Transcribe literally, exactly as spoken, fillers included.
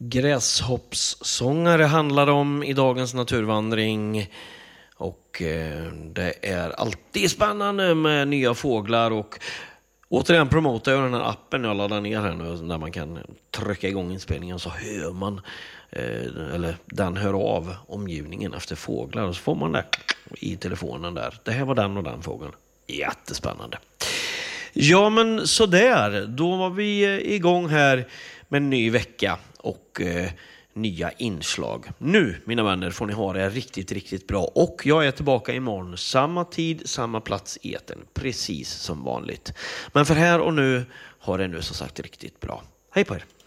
Gräshoppssångare handlar om i dagens naturvandring. Och eh, det är alltid spännande med nya fåglar. Och återigen promotar jag den här appen jag laddar ner här nu, där man kan trycka igång inspelningen, så hör man eh, eller den hör av omgivningen efter fåglar, och så får man det i telefonen där. Det här var den och den fågeln. Jättespännande. Ja, men så där, då var vi igång här med en ny vecka och eh, nya inslag. Nu, mina vänner, får ni ha det riktigt, riktigt bra. Och jag är tillbaka imorgon, samma tid, samma plats i etern, precis som vanligt. Men för här och nu har det nu så sagt riktigt bra. Hej på er!